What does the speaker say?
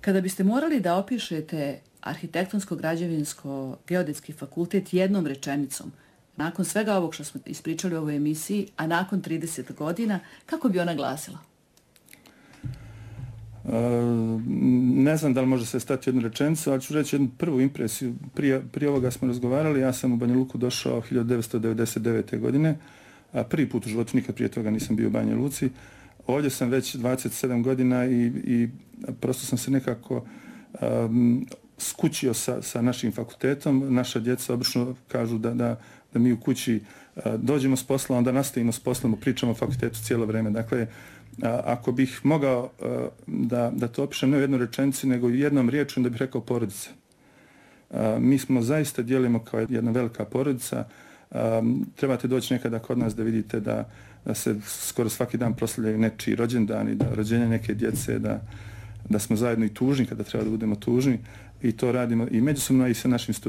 Kada biste morali da opišete arhitektonsko-građevinsko-geodetski fakultet jednom rečenicom, nakon svega ovog što smo ispričali u ovoj emisiji, a nakon 30 godina, kako bi ona glasila? Ne znam da li može se stati jednu rečenicu, ali ću reći jednu prvu impresiju. Prije ovoga smo razgovarali, ja sam u Banja Luku došao 1999. godine, a prvi put u životu, nikad prije toga nisam bio u Banja Luci. Ovdje sam već 27 godina i prosto sam se nekako skućio sa našim fakultetom. Naša djeca obično kažu da mi u kući dođemo s posla, onda nastavimo s poslom, pričamo o fakultetu cijelo vrijeme. Dakle, ako bih mogao da to opišem ne u jednu rečenicu, nego u jednom riječju, da bih rekao porodica. Mi smo zaista dijelimo kao jedna velika porodica. Trebate doći nekada kod nas da vidite da se skoro svaki dan proslavljaju nečiji rođendani, da rođenja neke djece, da smo zajedno i tužni kada treba da budemo tužni, i to radimo i međusobno i sa našim studentima.